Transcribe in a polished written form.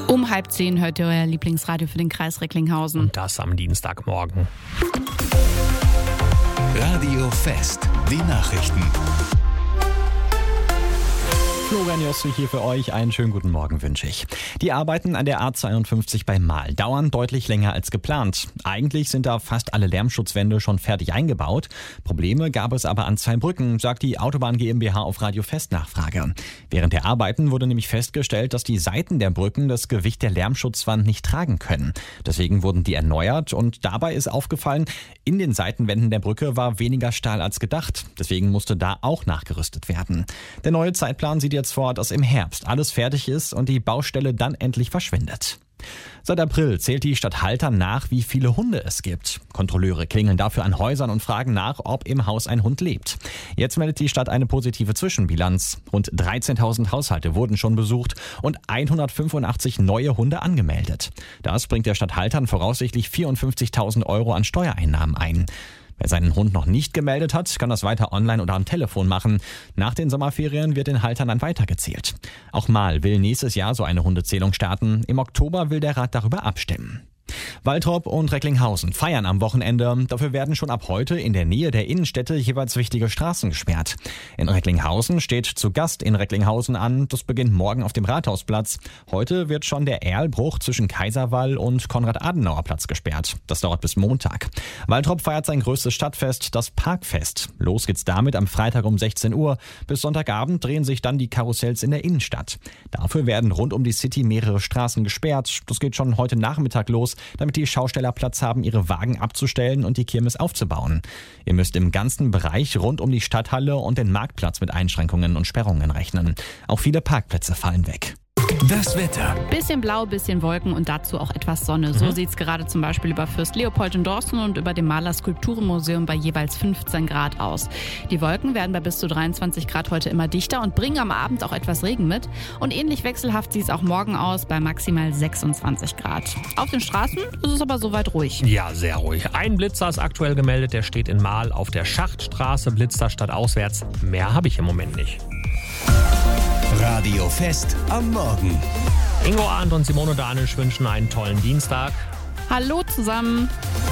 Um 9:30 hört ihr euer Lieblingsradio für den Kreis Recklinghausen. Und das am Dienstagmorgen. Radio Fest, die Nachrichten. Florian Jossi hier für euch. Einen schönen guten Morgen wünsche ich. Die Arbeiten an der A52 bei Marl dauern deutlich länger als geplant. Eigentlich sind da fast alle Lärmschutzwände schon fertig eingebaut. Probleme gab es aber an 2 Brücken, sagt die Autobahn GmbH auf Radio Fest Nachfrage. Während der Arbeiten wurde nämlich festgestellt, dass die Seiten der Brücken das Gewicht der Lärmschutzwand nicht tragen können. Deswegen wurden die erneuert und dabei ist aufgefallen, in den Seitenwänden der Brücke war weniger Stahl als gedacht. Deswegen musste da auch nachgerüstet werden. Der neue Zeitplan sieht jetzt vor, dass im Herbst alles fertig ist und die Baustelle dann endlich verschwindet. Seit April zählt die Stadt Haltern nach, wie viele Hunde es gibt. Kontrolleure klingeln dafür an Häusern und fragen nach, ob im Haus ein Hund lebt. Jetzt meldet die Stadt eine positive Zwischenbilanz. Rund 13.000 Haushalte wurden schon besucht und 185 neue Hunde angemeldet. Das bringt der Stadt Haltern voraussichtlich 54.000 € an Steuereinnahmen ein. Wer seinen Hund noch nicht gemeldet hat, kann das weiter online oder am Telefon machen. Nach den Sommerferien wird in Haltern dann weitergezählt. Auch Marl will nächstes Jahr so eine Hundezählung starten. Im Oktober will der Rat darüber abstimmen. Waltrop und Recklinghausen feiern am Wochenende. Dafür werden schon ab heute in der Nähe der Innenstädte jeweils wichtige Straßen gesperrt. In Recklinghausen steht Zu Gast in Recklinghausen an. Das beginnt morgen auf dem Rathausplatz. Heute wird schon der Erlbruch zwischen Kaiserwall und Konrad-Adenauer-Platz gesperrt. Das dauert bis Montag. Waltrop feiert sein größtes Stadtfest, das Parkfest. Los geht's damit am Freitag um 16 Uhr. Bis Sonntagabend drehen sich dann die Karussells in der Innenstadt. Dafür werden rund um die City mehrere Straßen gesperrt. Das geht schon heute Nachmittag los, damit die Schausteller Platz haben, ihre Wagen abzustellen und die Kirmes aufzubauen. Ihr müsst im ganzen Bereich rund um die Stadthalle und den Marktplatz mit Einschränkungen und Sperrungen rechnen. Auch viele Parkplätze fallen weg. Das Wetter. Bisschen blau, bisschen Wolken und dazu auch etwas Sonne. So sieht's gerade zum Beispiel über Fürst Leopold in Dorsten und über dem Maler-Skulpturenmuseum bei jeweils 15 Grad aus. Die Wolken werden bei bis zu 23 Grad heute immer dichter und bringen am Abend auch etwas Regen mit. Und ähnlich wechselhaft sieht es auch morgen aus bei maximal 26 Grad. Auf den Straßen ist es aber soweit ruhig. Ja, sehr ruhig. Ein Blitzer ist aktuell gemeldet, der steht in Marl auf der Schachtstraße, blitzt da stadtauswärts. Mehr habe ich im Moment nicht. Radio Fest am Morgen. Ingo Arndt und Simone Danisch wünschen einen tollen Dienstag. Hallo zusammen.